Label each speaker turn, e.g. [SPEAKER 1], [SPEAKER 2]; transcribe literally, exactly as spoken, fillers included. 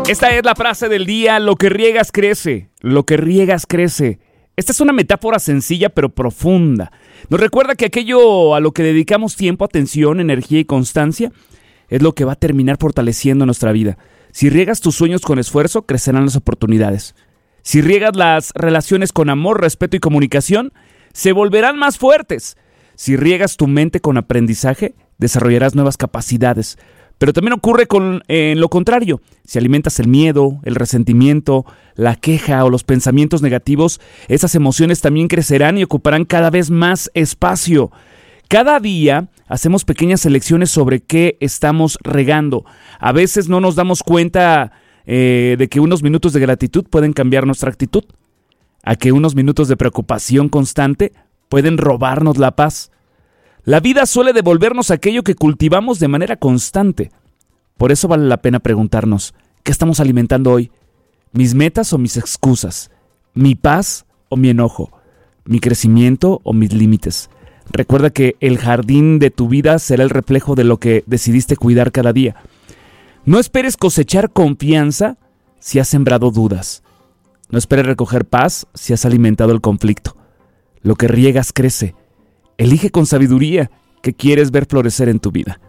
[SPEAKER 1] Esta es la frase del día: lo que riegas crece, lo que riegas crece. Esta es una metáfora sencilla pero profunda. Nos recuerda que aquello a lo que dedicamos tiempo, atención, energía y constancia es lo que va a terminar fortaleciendo nuestra vida. Si riegas tus sueños con esfuerzo, crecerán las oportunidades. Si riegas las relaciones con amor, respeto y comunicación, se volverán más fuertes. Si riegas tu mente con aprendizaje, desarrollarás nuevas capacidades. Pero también ocurre con eh, lo contrario. Si alimentas el miedo, el resentimiento, la queja o los pensamientos negativos, esas emociones también crecerán y ocuparán cada vez más espacio. Cada día hacemos pequeñas elecciones sobre qué estamos regando. A veces no nos damos cuenta eh, de que unos minutos de gratitud pueden cambiar nuestra actitud, a que unos minutos de preocupación constante pueden robarnos la paz. La vida suele devolvernos aquello que cultivamos de manera constante. Por eso vale la pena preguntarnos, ¿qué estamos alimentando hoy? ¿Mis metas o mis excusas? ¿Mi paz o mi enojo? ¿Mi crecimiento o mis límites? Recuerda que el jardín de tu vida será el reflejo de lo que decidiste cuidar cada día. No esperes cosechar confianza si has sembrado dudas. No esperes recoger paz si has alimentado el conflicto. Lo que riegas crece. Elige con sabiduría qué quieres ver florecer en tu vida.